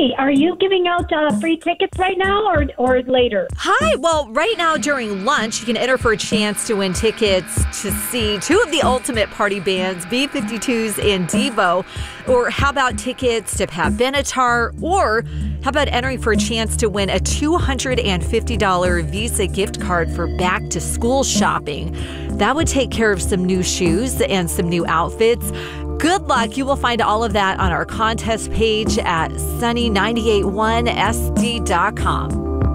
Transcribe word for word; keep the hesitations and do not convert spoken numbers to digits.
Hi, are you giving out uh, free tickets right now or, or later? Hi. Well, right now during lunch, you can enter for a chance to win tickets to see two of the ultimate party bands, B fifty-twos and Devo. Or how about tickets to Pat Benatar? Or how about entering for a chance to win a two hundred fifty dollars Visa gift card for back to school shopping? That would take care of some new shoes and some new outfits. Good luck. You will find all of that on our contest page at sunny nine eight one S D dot com.